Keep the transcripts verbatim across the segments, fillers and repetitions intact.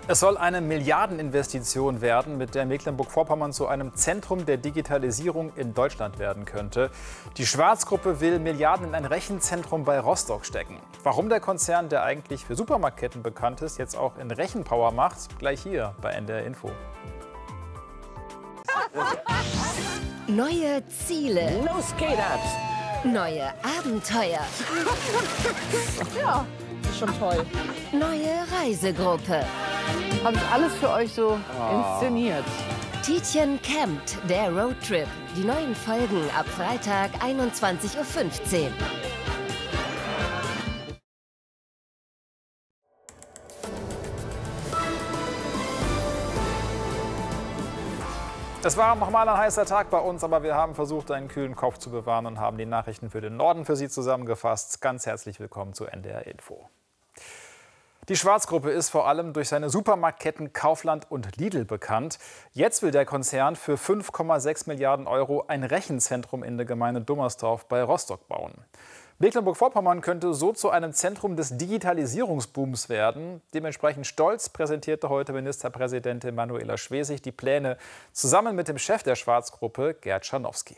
Es soll eine Milliardeninvestition werden, mit der Mecklenburg-Vorpommern zu einem Zentrum der Digitalisierung in Deutschland werden könnte. Die Schwarz-Gruppe will Milliarden in ein Rechenzentrum bei Rostock stecken. Warum der Konzern, der eigentlich für Supermarktketten bekannt ist, jetzt auch in Rechenpower macht, gleich hier bei N D R Info. Neue Ziele. Los geht das! Neue Abenteuer. Ja, ist schon toll. Neue Reisegruppe. Habe ich alles für euch so inszeniert. Tietjen campt, der Roadtrip. Die neuen Folgen ab Freitag einundzwanzig Uhr fünfzehn. Es war nochmal ein heißer Tag bei uns, aber wir haben versucht, einen kühlen Kopf zu bewahren und haben die Nachrichten für den Norden für Sie zusammengefasst. Ganz herzlich willkommen zu N D R Info. Die Schwarz-Gruppe ist vor allem durch seine Supermarktketten Kaufland und Lidl bekannt. Jetzt will der Konzern für fünf Komma sechs Milliarden Euro ein Rechenzentrum in der Gemeinde Dummersdorf bei Rostock bauen. Mecklenburg-Vorpommern könnte so zu einem Zentrum des Digitalisierungsbooms werden. Dementsprechend stolz präsentierte heute Ministerpräsidentin Manuela Schwesig die Pläne zusammen mit dem Chef der Schwarz-Gruppe, Gerd Scharnowski.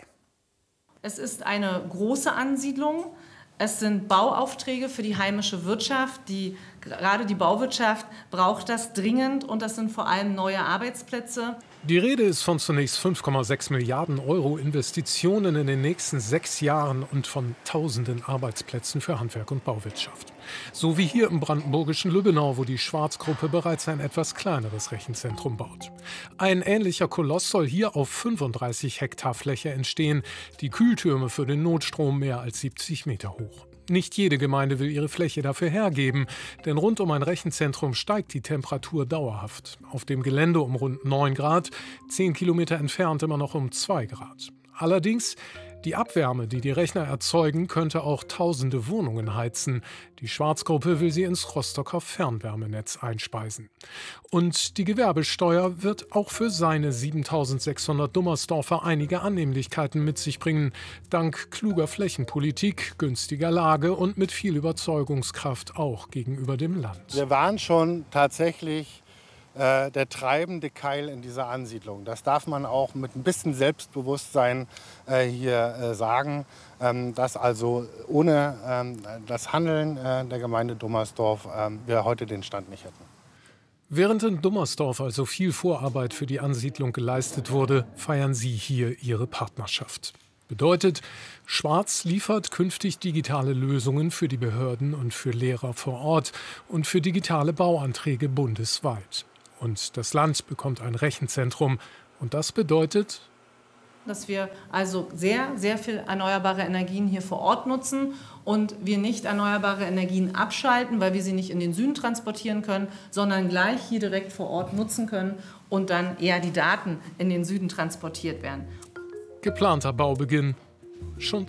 Es ist eine große Ansiedlung. Es sind Bauaufträge für die heimische Wirtschaft. Die, gerade die Bauwirtschaft braucht das dringend und das sind vor allem neue Arbeitsplätze. Die Rede ist von zunächst fünf Komma sechs Milliarden Euro Investitionen in den nächsten sechs Jahren und von tausenden Arbeitsplätzen für Handwerk und Bauwirtschaft. So wie hier im brandenburgischen Lübbenau, wo die Schwarz-Gruppe bereits ein etwas kleineres Rechenzentrum baut. Ein ähnlicher Koloss soll hier auf fünfunddreißig Hektar Fläche entstehen, die Kühltürme für den Notstrom mehr als siebzig Meter hoch. Nicht jede Gemeinde will ihre Fläche dafür hergeben, denn rund um ein Rechenzentrum steigt die Temperatur dauerhaft. Auf dem Gelände um rund neun Grad, zehn Kilometer entfernt immer noch um zwei Grad. Allerdings, die Abwärme, die die Rechner erzeugen, könnte auch tausende Wohnungen heizen. Die Schwarz-Gruppe will sie ins Rostocker Fernwärmenetz einspeisen. Und die Gewerbesteuer wird auch für seine siebentausendsechshundert Dummersdorfer einige Annehmlichkeiten mit sich bringen. Dank kluger Flächenpolitik, günstiger Lage und mit viel Überzeugungskraft auch gegenüber dem Land. Wir waren schon tatsächlich äh, der treibende Keil in dieser Ansiedlung. Das darf man auch mit ein bisschen Selbstbewusstsein äh, hier äh, sagen, ähm, dass also ohne ähm, das Handeln äh, der Gemeinde Dummersdorf äh, wir heute den Stand nicht hätten. Während in Dummersdorf also viel Vorarbeit für die Ansiedlung geleistet wurde, feiern Sie hier Ihre Partnerschaft. Bedeutet, Schwarz liefert künftig digitale Lösungen für die Behörden und für Lehrer vor Ort und für digitale Bauanträge bundesweit. Und das Land bekommt ein Rechenzentrum. Und das bedeutet, dass wir also sehr, sehr viel erneuerbare Energien hier vor Ort nutzen und wir nicht erneuerbare Energien abschalten, weil wir sie nicht in den Süden transportieren können, sondern gleich hier direkt vor Ort nutzen können und dann eher die Daten in den Süden transportiert werden. Geplanter Baubeginn schon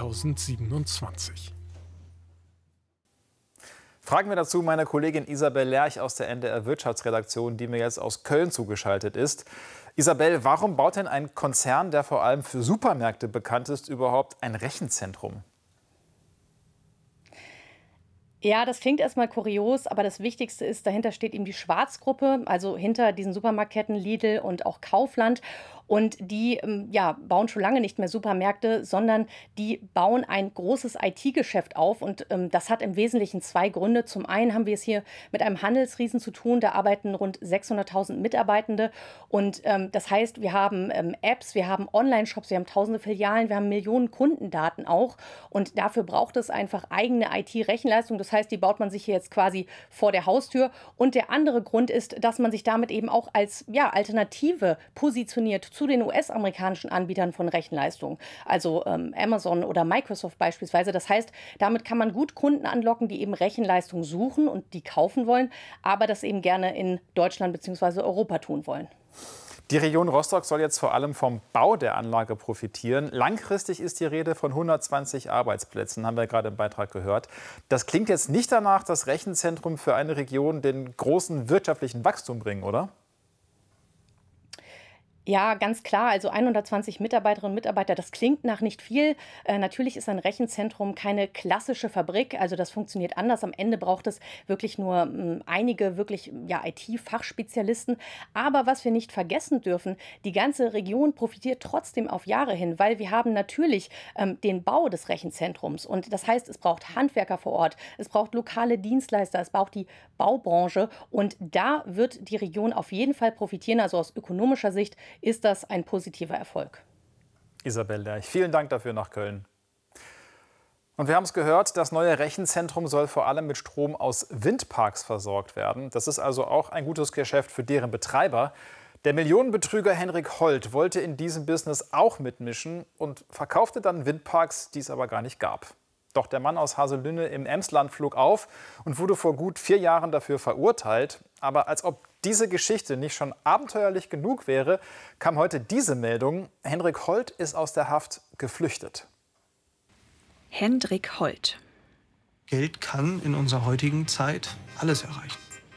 zweitausendsiebenundzwanzig. Fragen wir dazu meine Kollegin Isabel Lerch aus der N D R Wirtschaftsredaktion, die mir jetzt aus Köln zugeschaltet ist. Isabel, warum baut denn ein Konzern, der vor allem für Supermärkte bekannt ist, überhaupt ein Rechenzentrum? Ja, das klingt erstmal kurios, aber das Wichtigste ist, dahinter steht eben die Schwarz-Gruppe, also hinter diesen Supermarktketten Lidl und auch Kaufland. Und die ja, bauen schon lange nicht mehr Supermärkte, sondern die bauen ein großes I T-Geschäft auf. Und ähm, das hat im Wesentlichen zwei Gründe. Zum einen haben wir es hier mit einem Handelsriesen zu tun. Da arbeiten rund sechshunderttausend Mitarbeitende. Und ähm, das heißt, wir haben ähm, Apps, wir haben Online-Shops, wir haben tausende Filialen, wir haben Millionen Kundendaten auch. Und dafür braucht es einfach eigene I T-Rechenleistung. Das heißt, die baut man sich hier jetzt quasi vor der Haustür. Und der andere Grund ist, dass man sich damit eben auch als ja, Alternative positioniert zu den U S-amerikanischen Anbietern von Rechenleistung, also ähm, Amazon oder Microsoft beispielsweise. Das heißt, damit kann man gut Kunden anlocken, die eben Rechenleistung suchen und die kaufen wollen, aber das eben gerne in Deutschland bzw. Europa tun wollen. Die Region Rostock soll jetzt vor allem vom Bau der Anlage profitieren. Langfristig ist die Rede von hundertzwanzig Arbeitsplätzen, haben wir gerade im Beitrag gehört. Das klingt jetzt nicht danach, das Rechenzentrum für eine Region den großen wirtschaftlichen Wachstum bringen, oder? Ja, ganz klar. Also hundertzwanzig Mitarbeiterinnen und Mitarbeiter, das klingt nach nicht viel. Äh, natürlich ist ein Rechenzentrum keine klassische Fabrik. Also das funktioniert anders. Am Ende braucht es wirklich nur ähm, einige wirklich ja, I T-Fachspezialisten. Aber was wir nicht vergessen dürfen, die ganze Region profitiert trotzdem auf Jahre hin, weil wir haben natürlich ähm, den Bau des Rechenzentrums. Und das heißt, es braucht Handwerker vor Ort, es braucht lokale Dienstleister, es braucht die Baubranche. Und da wird die Region auf jeden Fall profitieren. Also aus ökonomischer Sicht ist das ein positiver Erfolg. Isabel Lerch, vielen Dank dafür nach Köln. Und wir haben es gehört, das neue Rechenzentrum soll vor allem mit Strom aus Windparks versorgt werden. Das ist also auch ein gutes Geschäft für deren Betreiber. Der Millionenbetrüger Henrik Holt wollte in diesem Business auch mitmischen und verkaufte dann Windparks, die es aber gar nicht gab. Doch der Mann aus Haselünne im Emsland flog auf und wurde vor gut vier Jahren dafür verurteilt. Aber als ob diese Geschichte nicht schon abenteuerlich genug wäre, kam heute diese Meldung: Henrik Holt ist aus der Haft geflüchtet. Henrik Holt. Geld kann in unserer heutigen Zeit alles erreichen.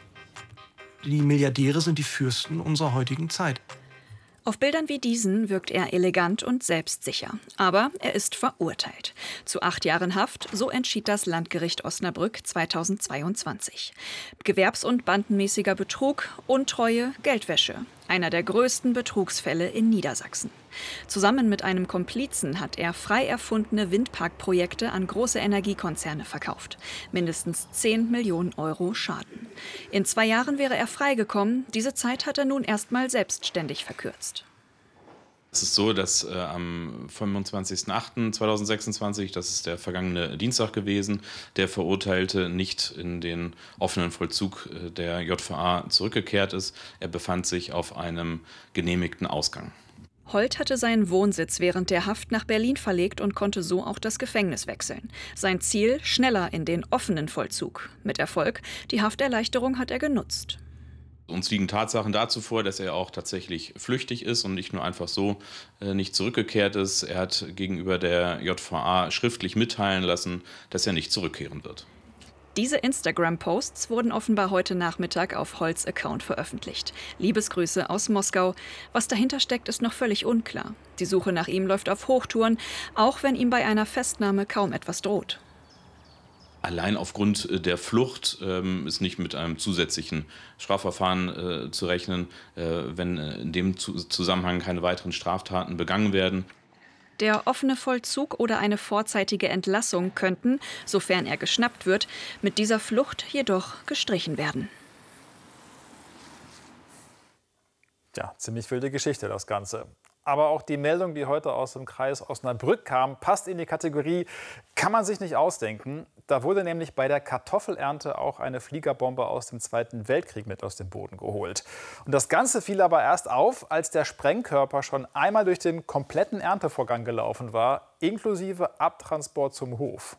Die Milliardäre sind die Fürsten unserer heutigen Zeit. Auf Bildern wie diesen wirkt er elegant und selbstsicher. Aber er ist verurteilt. Zu acht Jahren Haft, so entschied das Landgericht Osnabrück zweitausendzweiundzwanzig. Gewerbs- und bandenmäßiger Betrug, Untreue, Geldwäsche. Einer der größten Betrugsfälle in Niedersachsen. Zusammen mit einem Komplizen hat er frei erfundene Windparkprojekte an große Energiekonzerne verkauft. Mindestens zehn Millionen Euro Schaden. In zwei Jahren wäre er freigekommen. Diese Zeit hat er nun erstmal selbstständig verkürzt. Es ist so, dass äh, am fünfundzwanzigsten achten zweitausendsechsundzwanzig, das ist der vergangene Dienstag gewesen, der Verurteilte nicht in den offenen Vollzug äh, der J V A zurückgekehrt ist. Er befand sich auf einem genehmigten Ausgang. Holt hatte seinen Wohnsitz während der Haft nach Berlin verlegt und konnte so auch das Gefängnis wechseln. Sein Ziel: schneller in den offenen Vollzug. Mit Erfolg. Die Hafterleichterung hat er genutzt. Uns liegen Tatsachen dazu vor, dass er auch tatsächlich flüchtig ist und nicht nur einfach so äh, nicht zurückgekehrt ist. Er hat gegenüber der J V A schriftlich mitteilen lassen, dass er nicht zurückkehren wird. Diese Instagram-Posts wurden offenbar heute Nachmittag auf Holts Account veröffentlicht. Liebesgrüße aus Moskau. Was dahinter steckt, ist noch völlig unklar. Die Suche nach ihm läuft auf Hochtouren, auch wenn ihm bei einer Festnahme kaum etwas droht. Allein aufgrund der Flucht ähm, ist nicht mit einem zusätzlichen Strafverfahren äh, zu rechnen, äh, wenn in dem Zusammenhang keine weiteren Straftaten begangen werden. Der offene Vollzug oder eine vorzeitige Entlassung könnten, sofern er geschnappt wird, mit dieser Flucht jedoch gestrichen werden. Ja, ziemlich wilde Geschichte das Ganze. Aber auch die Meldung, die heute aus dem Kreis Osnabrück kam, passt in die Kategorie kann man sich nicht ausdenken. Da wurde nämlich bei der Kartoffelernte auch eine Fliegerbombe aus dem Zweiten Weltkrieg mit aus dem Boden geholt. Und das Ganze fiel aber erst auf, als der Sprengkörper schon einmal durch den kompletten Erntevorgang gelaufen war, inklusive Abtransport zum Hof.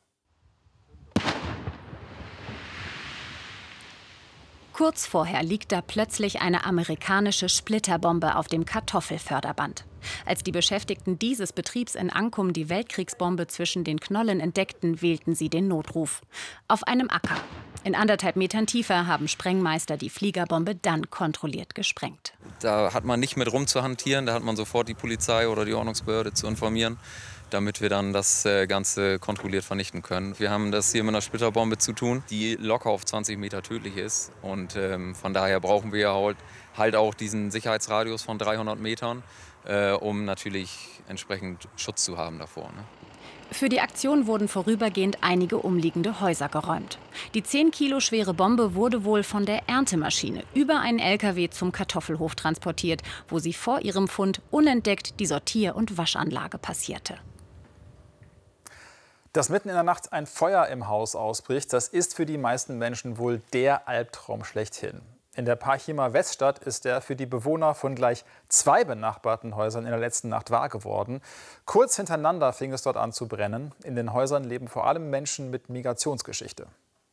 Kurz vorher liegt da plötzlich eine amerikanische Splitterbombe auf dem Kartoffelförderband. Als die Beschäftigten dieses Betriebs in Ankum die Weltkriegsbombe zwischen den Knollen entdeckten, wählten sie den Notruf. Auf einem Acker. In anderthalb Metern Tiefe haben Sprengmeister die Fliegerbombe dann kontrolliert gesprengt. Da hat man nicht mit rumzuhantieren, da hat man sofort die Polizei oder die Ordnungsbehörde zu informieren, damit wir dann das Ganze kontrolliert vernichten können. Wir haben das hier mit einer Splitterbombe zu tun, die locker auf zwanzig Meter tödlich ist. Und ähm, von daher brauchen wir halt, halt auch diesen Sicherheitsradius von dreihundert Metern, äh, um natürlich entsprechend Schutz zu haben davor. Ne? Für die Aktion wurden vorübergehend einige umliegende Häuser geräumt. Die zehn Kilo schwere Bombe wurde wohl von der Erntemaschine über einen L K W zum Kartoffelhof transportiert, wo sie vor ihrem Fund unentdeckt die Sortier- und Waschanlage passierte. Dass mitten in der Nacht ein Feuer im Haus ausbricht, das ist für die meisten Menschen wohl der Albtraum schlechthin. In der Parchimer Weststadt ist der für die Bewohner von gleich zwei benachbarten Häusern in der letzten Nacht wahr geworden. Kurz hintereinander fing es dort an zu brennen. In den Häusern leben vor allem Menschen mit Migrationsgeschichte.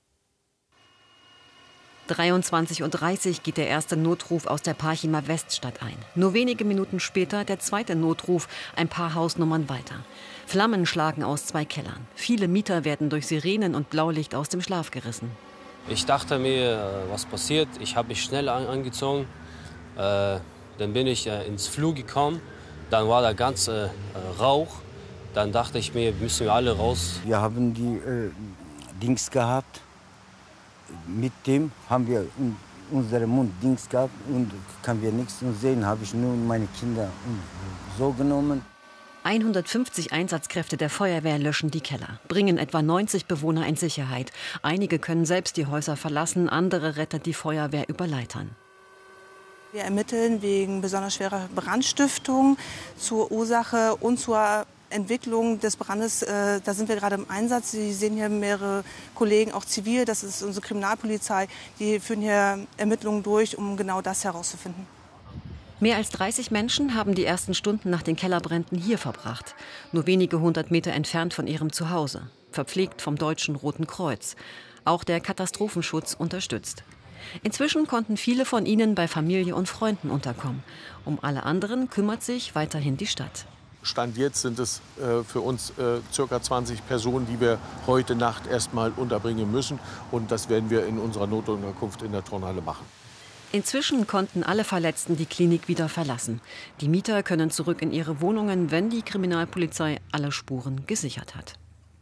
dreiundzwanzig Uhr dreißig geht der erste Notruf aus der Parchimer Weststadt ein. Nur wenige Minuten später der zweite Notruf, ein paar Hausnummern weiter. Flammen schlagen aus zwei Kellern. Viele Mieter werden durch Sirenen und Blaulicht aus dem Schlaf gerissen. Ich dachte mir, was passiert. Ich habe mich schnell angezogen. Äh, Dann bin ich äh, ins Flug gekommen, dann war da ganz äh, Rauch. Dann dachte ich mir, müssen wir alle raus. Wir haben die äh, Dings gehabt. Mit dem haben wir unseren Mund Dings gehabt und kann wir nichts sehen. Habe ich nur meine Kinder so genommen. hundertfünfzig Einsatzkräfte der Feuerwehr löschen die Keller, bringen etwa neunzig Bewohner in Sicherheit. Einige können selbst die Häuser verlassen, andere rettet die Feuerwehr über Leitern. Wir ermitteln wegen besonders schwerer Brandstiftung zur Ursache und zur Entwicklung des Brandes. Äh, da sind wir gerade im Einsatz. Sie sehen hier mehrere Kollegen, auch zivil. Das ist unsere Kriminalpolizei. Die führen hier Ermittlungen durch, um genau das herauszufinden. Mehr als dreißig Menschen haben die ersten Stunden nach den Kellerbränden hier verbracht. Nur wenige hundert Meter entfernt von ihrem Zuhause. Verpflegt vom Deutschen Roten Kreuz. Auch der Katastrophenschutz unterstützt. Inzwischen konnten viele von ihnen bei Familie und Freunden unterkommen. Um alle anderen kümmert sich weiterhin die Stadt. Stand jetzt sind es äh, für uns äh, ca. zwanzig Personen, die wir heute Nacht erst mal unterbringen müssen. Und das werden wir in unserer Notunterkunft in der Turnhalle machen. Inzwischen konnten alle Verletzten die Klinik wieder verlassen. Die Mieter können zurück in ihre Wohnungen, wenn die Kriminalpolizei alle Spuren gesichert hat.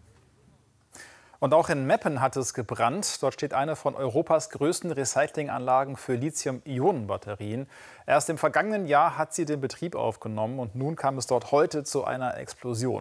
Und auch in Meppen hat es gebrannt. Dort steht eine von Europas größten Recyclinganlagen für Lithium-Ionen-Batterien. Erst im vergangenen Jahr hat sie den Betrieb aufgenommen und nun kam es dort heute zu einer Explosion.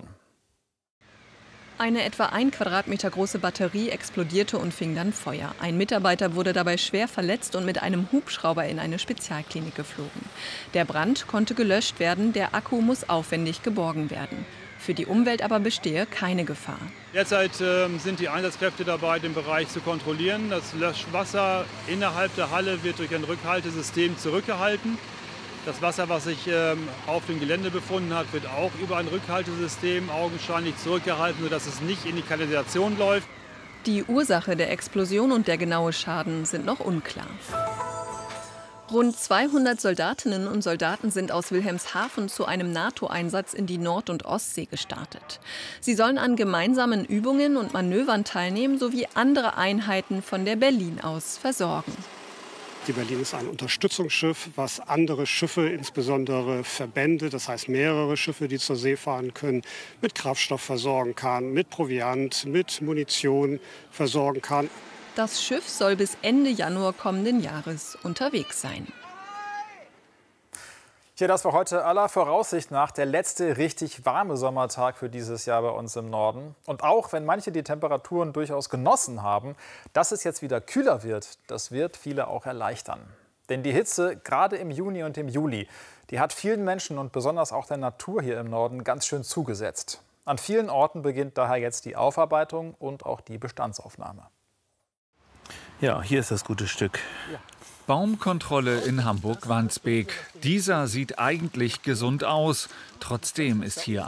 Eine etwa ein Quadratmeter große Batterie explodierte und fing dann Feuer. Ein Mitarbeiter wurde dabei schwer verletzt und mit einem Hubschrauber in eine Spezialklinik geflogen. Der Brand konnte gelöscht werden, der Akku muss aufwendig geborgen werden. Für die Umwelt aber bestehe keine Gefahr. Derzeit äh, sind die Einsatzkräfte dabei, den Bereich zu kontrollieren. Das Löschwasser innerhalb der Halle wird durch ein Rückhaltesystem zurückgehalten. Das Wasser, was sich ähm, auf dem Gelände befunden hat, wird auch über ein Rückhaltesystem augenscheinlich zurückgehalten, sodass es nicht in die Kanalisation läuft. Die Ursache der Explosion und der genaue Schaden sind noch unklar. Rund zweihundert Soldatinnen und Soldaten sind aus Wilhelmshaven zu einem NATO-Einsatz in die Nord- und Ostsee gestartet. Sie sollen an gemeinsamen Übungen und Manövern teilnehmen sowie andere Einheiten von der Berlin aus versorgen. Die Berlin ist ein Unterstützungsschiff, was andere Schiffe, insbesondere Verbände, das heißt mehrere Schiffe, die zur See fahren können, mit Kraftstoff versorgen kann, mit Proviant, mit Munition versorgen kann. Das Schiff soll bis Ende Januar kommenden Jahres unterwegs sein. Ja, das war heute aller Voraussicht nach der letzte richtig warme Sommertag für dieses Jahr bei uns im Norden. Und auch wenn manche die Temperaturen durchaus genossen haben, dass es jetzt wieder kühler wird, das wird viele auch erleichtern. Denn die Hitze, gerade im Juni und im Juli, die hat vielen Menschen und besonders auch der Natur hier im Norden ganz schön zugesetzt. An vielen Orten beginnt daher jetzt die Aufarbeitung und auch die Bestandsaufnahme. Ja, hier ist das gute Stück. Ja. Baumkontrolle in Hamburg-Wandsbek. Dieser sieht eigentlich gesund aus. Trotzdem ist hier